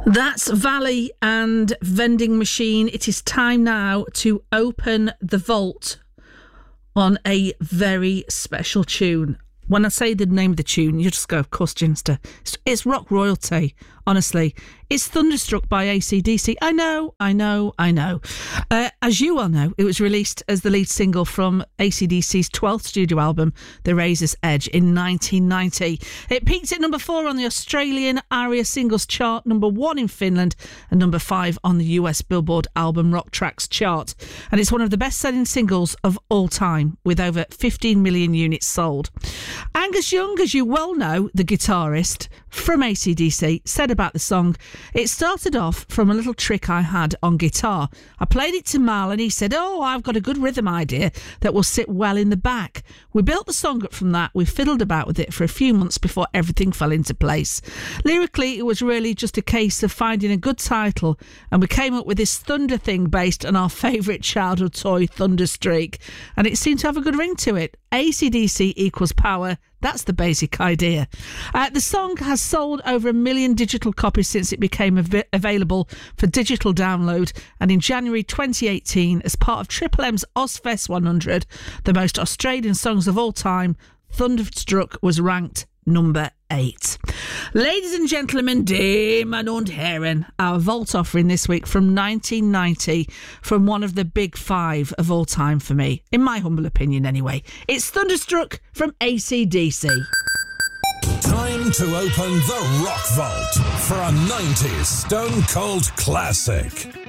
That's Valley and Vending Machine. It is time now to open the vault on a very special tune. When I say the name of the tune, you just go, of course, Ginster. It's rock royalty, honestly. It's Thunderstruck by AC/DC. I know. As you well know, it was released as the lead single from AC/DC's 12th studio album, The Razor's Edge, in 1990. It peaked at number 4 on the Australian ARIA Singles Chart, number 1 in Finland, and number 5 on the US Billboard Album Rock Tracks chart. And it's one of the best-selling singles of all time, with over 15 million units sold. Angus Young, as you well know, the guitarist from AC/DC, said about the song, "It started off from a little trick I had on guitar. I played it to Mal and he said, 'Oh, I've got a good rhythm idea that will sit well in the back.' We built the song up from that. We fiddled about with it for a few months before everything fell into place. Lyrically, it was really just a case of finding a good title, and we came up with this thunder thing based on our favourite childhood toy, Thunderstreak, and it seemed to have a good ring to it. AC/DC equals power. That's the basic idea." The song has sold over 1 million digital copies since it became available for digital download, and in January 2018, as part of Triple M's Ozfest 100, the most Australian songs of all time, Thunderstruck was ranked number 8. Ladies and gentlemen, Damen und Herren, our vault offering this week from 1990, from one of the big 5 of all time for me, in my humble opinion anyway. It's Thunderstruck from AC/DC. Time to open the Rock Vault for a 90s Stone Cold classic.